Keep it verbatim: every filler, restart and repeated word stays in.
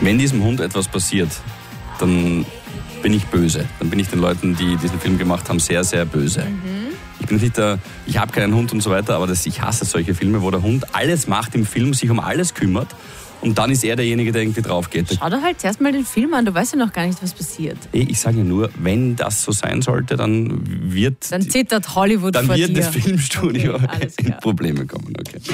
Wenn diesem Hund etwas passiert, dann bin ich böse. Dann bin ich den Leuten, die diesen Film gemacht haben, sehr, sehr böse. Mhm. Ich bin nicht der, ich habe keinen Hund und so weiter, aber das, ich hasse solche Filme, wo der Hund alles macht im Film, sich um alles kümmert und dann ist er derjenige, der irgendwie drauf geht. Schau doch halt zuerst mal den Film an, du weißt ja noch gar nicht, was passiert. Ich sage ja nur, wenn das so sein sollte, dann wird... Dann zittert Hollywood dann vor wird dir. das Filmstudio Okay, alles in klar. Probleme kommen. Okay.